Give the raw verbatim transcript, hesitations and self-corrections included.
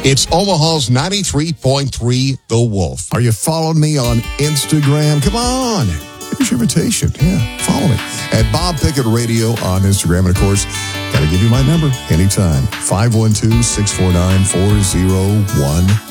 It's Omaha's ninety-three point three The Wolf. Are you following me on Instagram? Come on. Here's your invitation. Yeah, follow me at Bob Pickett Radio on Instagram. And, of course, got to give you my number anytime. five one two, six four nine, four zero one